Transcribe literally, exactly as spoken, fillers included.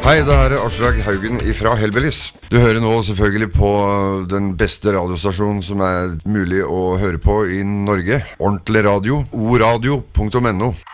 Hei, det her er Aslak Haugen fra Hellbillies. Du hører nå selvfølgelig på den beste radiostasjonen som er mulig å høre på i Norge. Ordentlig radio, oradio punktum no.